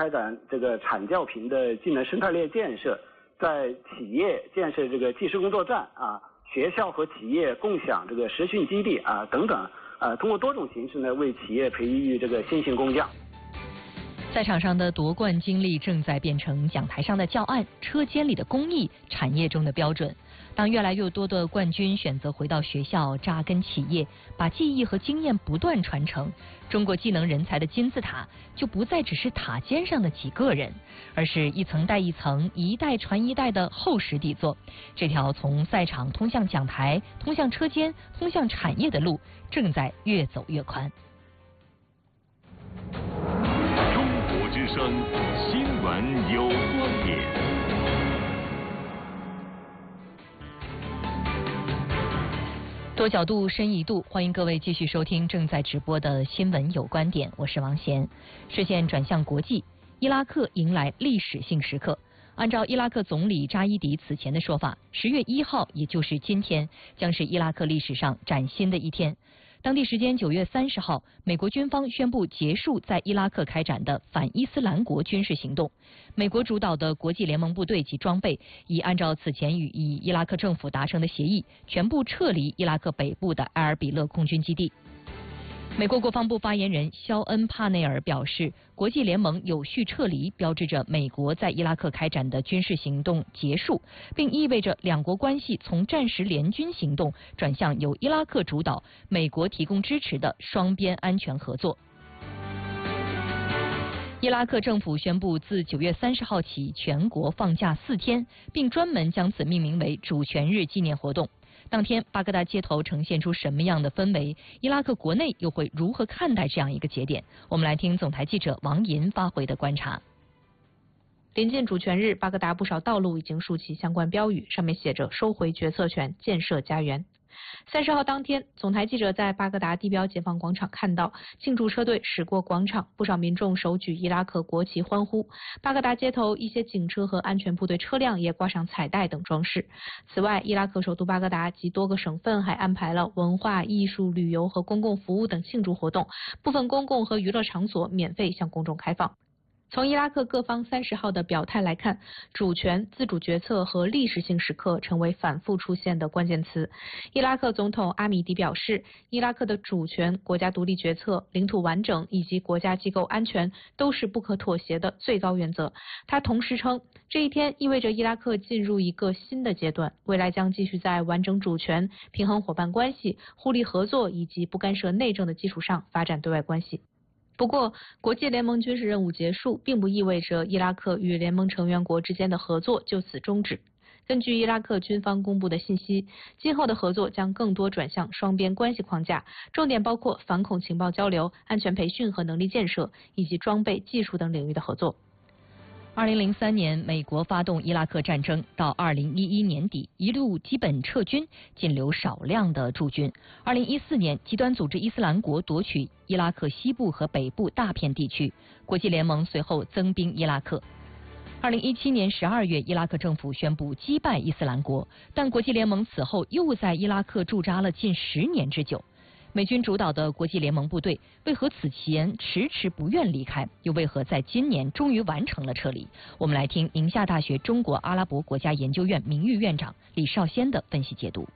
开展这个产教评的技能生态链建设，在企业建设这个技师工作站学校和企业共享这个实训基地等等通过多种形式呢，为企业培育这个新型工匠。 赛场上的夺冠经历正在变成讲台上的教案、车间里的工艺、产业中的标准。当越来越多的冠军选择回到学校扎根企业，把技艺和经验不断传承，中国技能人才的金字塔就不再只是塔尖上的几个人，而是一层带一层、一代传一代的厚实底座。这条从赛场通向讲台、通向车间、通向产业的路正在越走越宽。 中国之声新闻有观点。 多角度，深一度，欢迎各位继续收听正在直播的新闻有观点，我是王贤。视线转向国际，伊拉克迎来历史性时刻。按照伊拉克总理扎伊迪此前的说法，10月1号，也就是今天，将是伊拉克历史上崭新的一天。当地时间9月30号，美国军方宣布结束在伊拉克开展的反伊斯兰国军事行动。美国主导的国际联盟部队及装备已按照此前与伊拉克政府达成的协议，全部撤离伊拉克北部的埃尔比勒空军基地。美国国防部发言人肖恩·帕内尔表示，国际联盟有序撤离标志着美国在伊拉克开展的军事行动结束，并意味着两国关系从战时联军行动转向由伊拉克主导、美国提供支持的双边安全合作。伊拉克政府宣布自9月30号起全国放假4天，并专门将此命名为主权日纪念活动。当天，巴格达街头呈现出什么样的氛围？伊拉克国内又会如何看待这样一个节点？我们来听总台记者王银发回的观察。 临近主权日，巴格达不少道路已经竖起相关标语，上面写着"收回决策权，建设家园"。30号当天，总台记者在巴格达地标解放广场看到庆祝车队驶过广场，不少民众手举伊拉克国旗欢呼。巴格达街头一些警车和安全部队车辆也挂上彩带等装饰。此外，伊拉克首都巴格达及多个省份还安排了文化、艺术、旅游和公共服务等庆祝活动，部分公共和娱乐场所免费向公众开放。从伊拉克各方30号的表态来看，主权、自主决策和历史性时刻成为反复出现的关键词。伊拉克总统阿米迪表示，伊拉克的主权、国家独立决策、领土完整以及国家机构安全都是不可妥协的最高原则。他同时称，这一天意味着伊拉克进入一个新的阶段，未来将继续在完整主权、平衡伙伴关系、互利合作以及不干涉内政的基础上发展对外关系。不过，国际联盟军事任务结束，并不意味着伊拉克与联盟成员国之间的合作就此终止。根据伊拉克军方公布的信息，今后的合作将更多转向双边关系框架，重点包括反恐情报交流、安全培训和能力建设，以及装备、技术等领域的合作。 2003年，美国发动伊拉克战争，到2011年底，一路基本撤军，仅留少量的驻军。2014年，极端组织伊斯兰国夺取伊拉克西部和北部大片地区，国际联盟随后增兵伊拉克。2017年12月，伊拉克政府宣布击败伊斯兰国，但国际联盟此后又在伊拉克驻扎了近10年之久。美军主导的国际联盟部队为何此前迟迟不愿离开，又为何在今年终于完成了撤离？我们来听宁夏大学中国阿拉伯国家研究院名誉院长李少先的分析解读。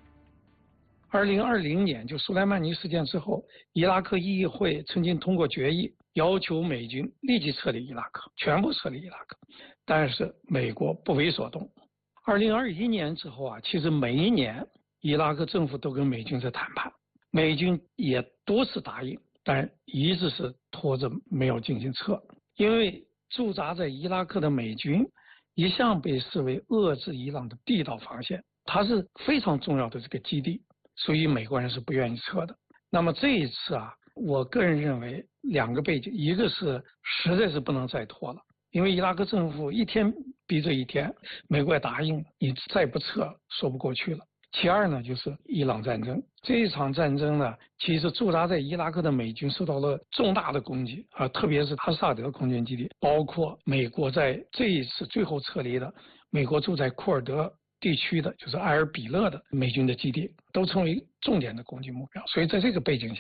2020年就苏莱曼尼事件之后，伊拉克议会曾经通过决议，要求美军立即撤离伊拉克，全部撤离伊拉克，但是美国不为所动。2021年之后其实每一年伊拉克政府都跟美军在谈判，美军也多次答应，但一直是拖着没有进行撤。因为驻扎在伊拉克的美军一向被视为遏制伊朗的地道防线，它是非常重要的这个基地，所以美国人是不愿意撤的。那么这一次我个人认为两个背景，一个是实在是不能再拖了，因为伊拉克政府一天逼着一天，美国也答应你再不撤说不过去了。其二呢，就是伊朗战争。这一场战争呢，其实驻扎在伊拉克的美军受到了重大的攻击特别是阿萨德空军基地，包括美国在这一次最后撤离的美国驻在库尔德地区的就是埃尔比勒的美军的基地，都成为重点的攻击目标。所以在这个背景下，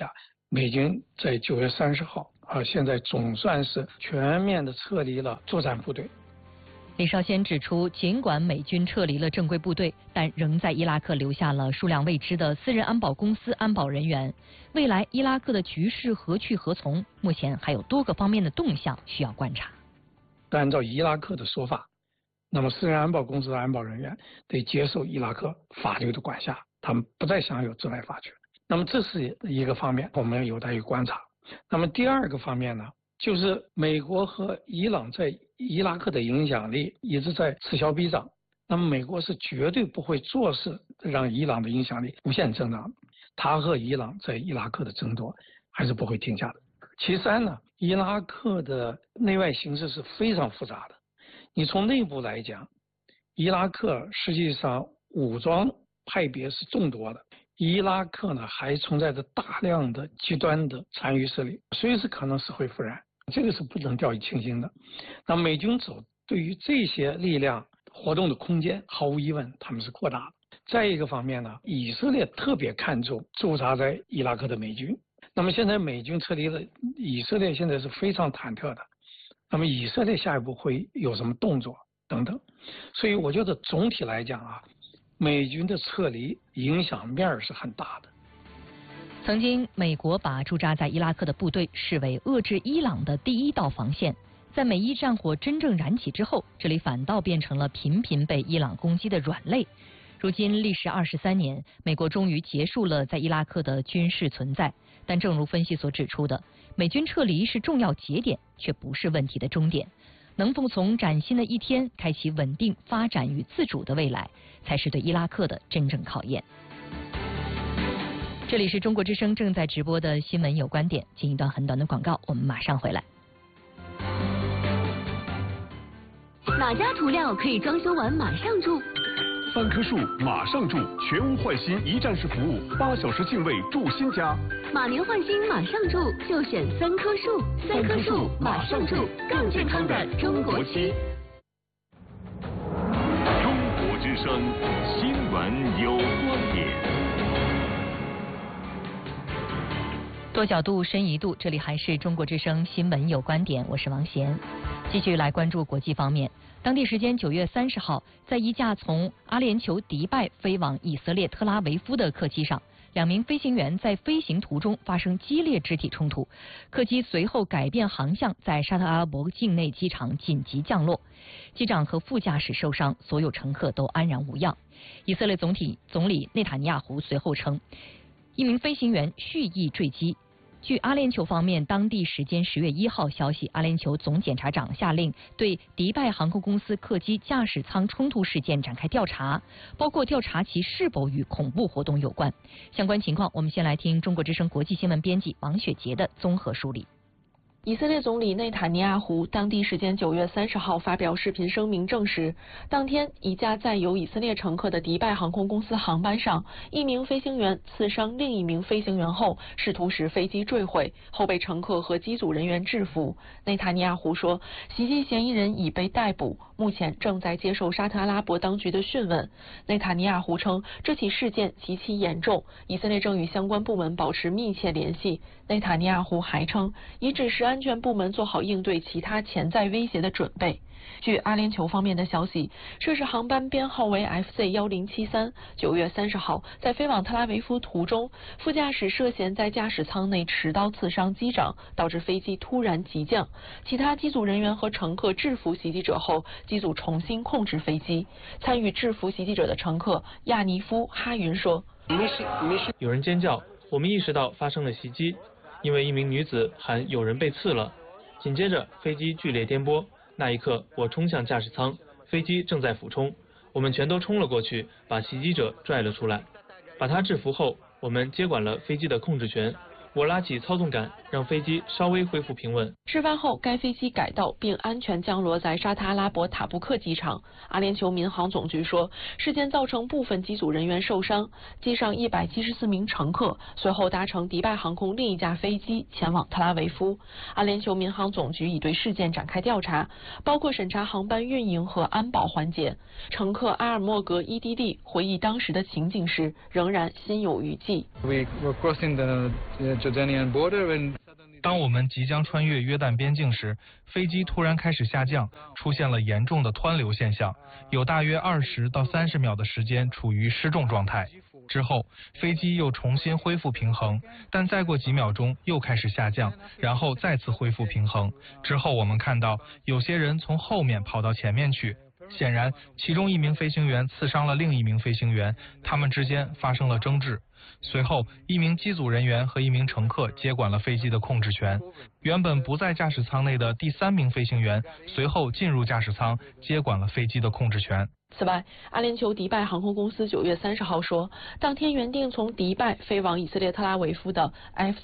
美军在9月30号现在总算是全面的撤离了作战部队。 李少先指出，尽管美军撤离了正规部队，但仍在伊拉克留下了数量未知的私人安保公司安保人员。未来伊拉克的局势何去何从，目前还有多个方面的动向需要观察。 按照伊拉克的说法，那么私人安保公司的安保人员得接受伊拉克法律的管辖，他们不再享有治外法权。那么这是一个方面，我们有待于观察。那么第二个方面呢，就是美国和伊朗在伊拉克的影响力一直在此消彼长。那么美国是绝对不会坐视让伊朗的影响力无限增长，他和伊朗在伊拉克的争夺还是不会停下的。其三呢，伊拉克的内外形势是非常复杂的。你从内部来讲，伊拉克实际上武装派别是众多的，伊拉克呢还存在着大量的极端的残余势力，随时可能死灰复燃，这个是不能掉以轻心的。那美军对于这些力量活动的空间，毫无疑问他们是扩大的。再一个方面呢，以色列特别看重驻扎在伊拉克的美军。那么现在美军撤离了，以色列现在是非常忐忑的。那么以色列下一步会有什么动作等等？所以我觉得总体来讲美军的撤离影响面是很大的。 曾经，美国把驻扎在伊拉克的部队视为遏制伊朗的第一道防线。在美伊战火真正燃起之后，这里反倒变成了频频被伊朗攻击的软肋。如今历时23年，美国终于结束了在伊拉克的军事存在。但正如分析所指出的，美军撤离是重要节点，却不是问题的终点。能否从崭新的一天开启稳定发展与自主的未来，才是对伊拉克的真正考验。这里是中国之声正在直播的新闻有观点，进一段很短的广告，我们马上回来。 哪家涂料可以装修完马上住 ？3棵树马上住，全屋换新一站式服务，8小时净位住新家。 马年换新马上住，就选3棵树，3棵树马上住，更健康的中国区。 中国之声新闻有观点。 多角度深一度，这里还是中国之声新闻有观点，我是王贤。继续来关注国际方面。当地时间9月30号，在一架从阿联酋迪拜飞往以色列特拉维夫的客机上，2名飞行员在飞行途中发生激烈肢体冲突，客机随后改变航向，在沙特阿拉伯境内机场紧急降落，机长和副驾驶受伤，所有乘客都安然无恙。以色列总理内塔尼亚胡随后称，1名飞行员蓄意坠机。据阿联酋方面当地时间10月1号消息，阿联酋总检察长下令对迪拜航空公司客机驾驶舱冲突事件展开调查，包括调查其是否与恐怖活动有关。相关情况，我们先来听中国之声国际新闻编辑王雪杰的综合梳理。 以色列总理内塔尼亚胡当地时间9月30号发表视频声明证实，当天一架载有以色列乘客的迪拜航空公司航班上，1名飞行员刺伤另1名飞行员后，试图使飞机坠毁，后被乘客和机组人员制服。内塔尼亚胡说，袭击嫌疑人已被逮捕，目前正在接受沙特阿拉伯当局的讯问。内塔尼亚胡称，这起事件极其严重，以色列正与相关部门保持密切联系。内塔尼亚胡还称，已指示安全部门做好应对其他潜在威胁的准备。据阿联酋方面的消息，涉事航班编号为 FC1073。9月30号，在飞往特拉维夫途中，副驾驶涉嫌在驾驶舱内持刀刺伤机长，导致飞机突然急降。其他机组人员和乘客制服袭击者后，机组重新控制飞机。参与制服袭击者的乘客亚尼夫哈云说：“ 有人尖叫，我们意识到发生了袭击。因为1名女子喊有人被刺了，紧接着飞机剧烈颠簸，那一刻我冲向驾驶舱，飞机正在俯冲，我们全都冲了过去，把袭击者拽了出来，把他制服后，我们接管了飞机的控制权，我拉起操纵杆， 让飞机稍微恢复平稳。 事发后，该飞机改道并安全降落在沙特阿拉伯塔布克机场。阿联酋民航总局说，事件造成部分机组人员受伤，机上174名乘客随后搭乘迪拜航空另一架飞机前往特拉维夫。阿联酋民航总局已对事件展开调查，包括审查航班运营和安保环节。乘客阿尔莫格伊迪利回忆当时的情景时，仍然心有余悸。 当我们即将穿越约旦边境时，飞机突然开始下降，出现了严重的湍流现象，有大约20到30秒的时间处于失重状态。之后，飞机又重新恢复平衡，但再过几秒钟又开始下降，然后再次恢复平衡。之后我们看到有些人从后面跑到前面去，显然其中一名飞行员刺伤了另一名飞行员，他们之间发生了争执。随后，一名机组人员和一名乘客接管了飞机的控制权。原本不在驾驶舱内的第3名飞行员随后进入驾驶舱，接管了飞机的控制权。 此外，阿联酋迪拜航空公司9月30号说，当天原定从迪拜飞往以色列特拉维夫的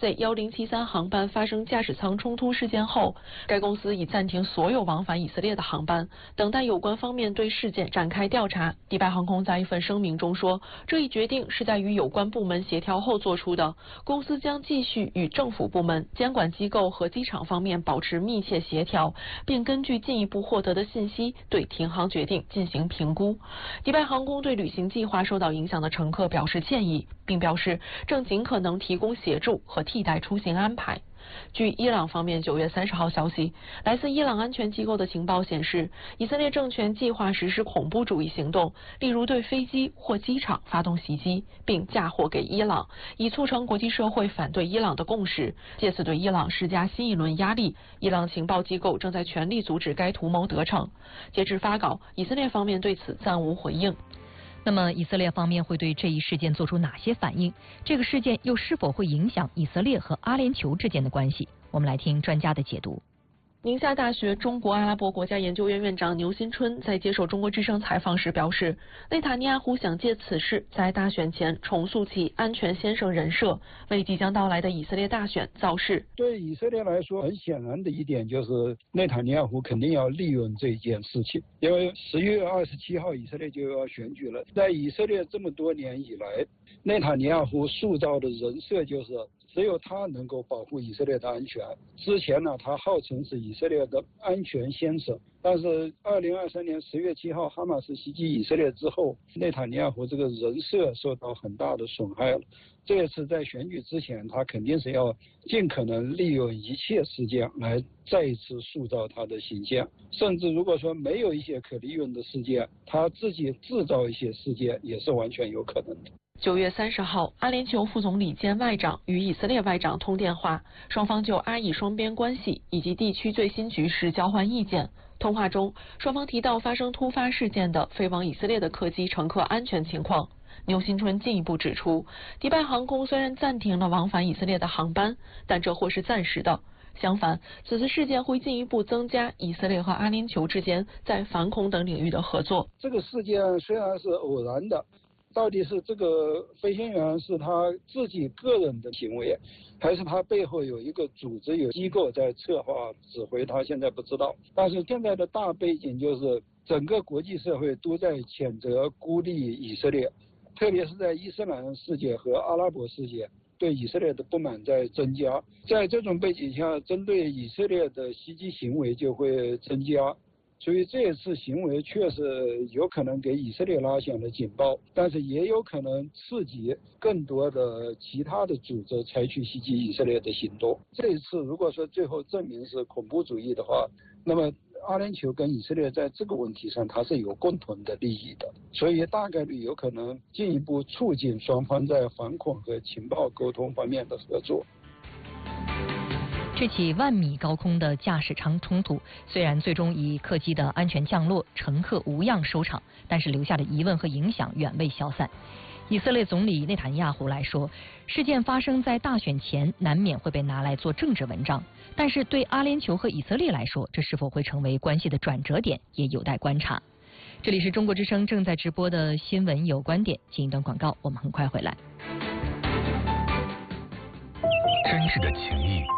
FC1073 航班发生驾驶舱冲突事件后，该公司已暂停所有往返以色列的航班，等待有关方面对事件展开调查。迪拜航空在一份声明中说，这一决定是在与有关部门协调后做出的，公司将继续与政府部门、监管机构和机场方面保持密切协调，并根据进一步获得的信息对停航决定进行评估。迪拜航空对旅行计划受到影响的乘客表示歉意，并表示正尽可能提供协助和替代出行安排。据伊朗方面9月30号消息，来自伊朗安全机构的情报显示，以色列政权计划实施恐怖主义行动，例如对飞机或机场发动袭击，并嫁祸给伊朗，以促成国际社会反对伊朗的共识，借此对伊朗施加新一轮压力。伊朗情报机构正在全力阻止该图谋得逞。截至发稿，以色列方面对此暂无回应。 那么以色列方面会对这一事件做出哪些反应？这个事件又是否会影响以色列和阿联酋之间的关系？我们来听专家的解读。 宁夏大学中国阿拉伯国家研究院院长牛新春在接受中国之声采访时表示，内塔尼亚胡想借此事在大选前重塑其安全先生人设，为即将到来的以色列大选造势。 对以色列来说，很显然的一点就是内塔尼亚胡肯定要利用这件事情，因为10月27号以色列就要选举了。在以色列这么多年以来，内塔尼亚胡塑造的人设就是只有他能够保护以色列的安全。之前呢，他号称是以色列的安全先生，但是2023年10月7号哈马斯袭击以色列之后，内塔尼亚胡这个人设受到很大的损害了。这次在选举之前，他肯定是要尽可能利用一切事件来再一次塑造他的形象，甚至如果说没有一些可利用的事件，他自己制造一些事件也是完全有可能的。 9月30号，阿联酋副总理兼外长与以色列外长通电话，双方就阿以双边关系以及地区最新局势交换意见。通话中，双方提到发生突发事件的飞往以色列的客机乘客安全情况。牛新春进一步指出，迪拜航空虽然暂停了往返以色列的航班，但这或是暂时的。相反，此次事件会进一步增加以色列和阿联酋之间在反恐等领域的合作。 这个事件虽然是偶然的，到底是这个飞行员是他自己个人的行为，还是他背后有一个组织有机构在策划指挥，他现在不知道。但是现在的大背景就是整个国际社会都在谴责孤立以色列，特别是在伊斯兰世界和阿拉伯世界对以色列的不满在增加。在这种背景下，针对以色列的袭击行为就会增加。所以这次行为确实有可能给以色列拉响了警报，但是也有可能刺激更多的其他的组织采取袭击以色列的行动。这一次如果说最后证明是恐怖主义的话，那么阿联酋跟以色列在这个问题上它是有共同的利益的，所以大概率有可能进一步促进双方在反恐和情报沟通方面的合作。 这起1万米高空的驾驶舱冲突，虽然最终以客机的安全降落、乘客无恙收场，但是留下的疑问和影响远未消散。以色列总理内塔尼亚胡来说，事件发生在大选前，难免会被拿来做政治文章。但是对阿联酋和以色列来说，这是否会成为关系的转折点，也有待观察。这里是中国之声正在直播的新闻有观点，进一段广告，我们很快回来。 真挚的情谊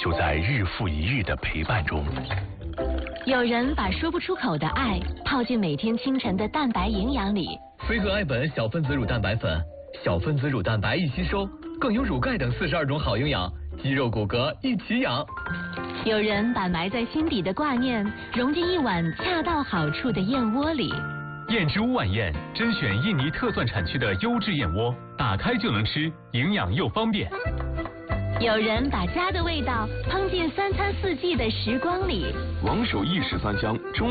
就在日复一日的陪伴中。 有人把说不出口的爱泡进每天清晨的蛋白营养里。 飞鹤爱本小分子乳蛋白粉，小分子乳蛋白易吸收，更有乳钙等42种好营养，肌肉骨骼一起养。 有人把埋在心底的挂念融进一碗恰到好处的燕窝里。 燕之屋晚宴甄选印尼特蒜产区的优质燕窝，打开就能吃，营养又方便。 有人把家的味道烹进3餐4季的时光里。 王守义13香中